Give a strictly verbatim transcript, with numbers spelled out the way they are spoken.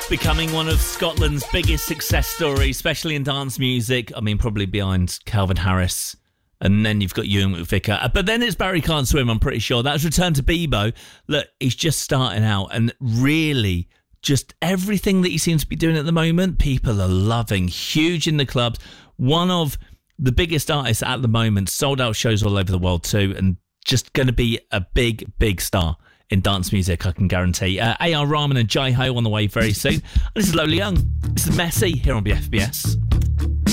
Becoming one of Scotland's biggest success stories, especially in dance music. I mean, probably behind Calvin Harris. And then you've got Ewan McVicker. But then it's Barry Can't Swim, I'm pretty sure. That's Return to Bebo. Look, he's just starting out. And really, just everything that he seems to be doing at the moment, people are loving. Huge in the clubs. One of the biggest artists at the moment. Sold out shows all over the world too. And just going to be a big, big star in dance music, I can guarantee. Uh, A R Rahman and Jai Ho on the way very soon. And this is Lola Young. This is Messy here on B F B S.